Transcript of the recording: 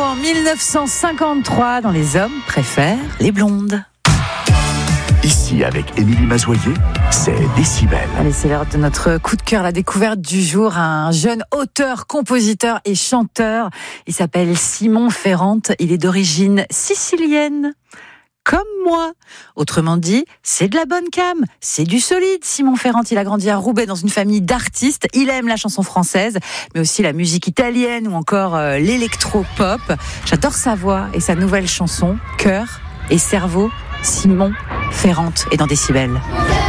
en 1953 dans Les hommes préfèrent les blondes. Ici, avec Émilie Mazoyer, c'est Décibel. Allez, c'est l'heure de notre coup de cœur, la découverte du jour. Un jeune auteur, compositeur et chanteur. Il s'appelle Simon Ferrante. Il est d'origine sicilienne. Comme moi. Autrement dit, c'est de la bonne cam, c'est du solide. Simon Ferrante, il a grandi à Roubaix dans une famille d'artistes. Il aime la chanson française, mais aussi la musique italienne ou encore l'électro-pop. J'adore sa voix et sa nouvelle chanson, Cœur et cerveau. Simon Ferrante est dans Décibel.